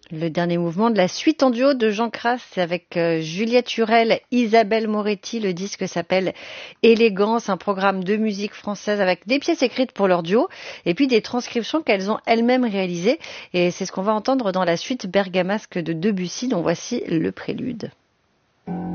Le dernier mouvement de la suite en duo de Jean Cras, c'est avec Juliette Hurel, Isabelle Moretti. Le disque s'appelle Élégance, un programme de musique française avec des pièces écrites pour leur duo et puis des transcriptions qu'elles ont elles-mêmes réalisées. Et c'est ce qu'on va entendre dans la suite bergamasque de Debussy, dont voici le prélude.